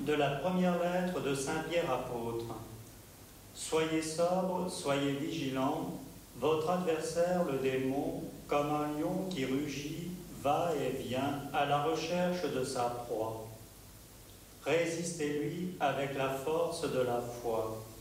de la première lettre de Saint Pierre apôtre. Soyez sobres, soyez vigilants, votre adversaire le démon, comme un lion qui rugit, va et vient à la recherche de sa proie. Résistez-lui avec la force de la foi.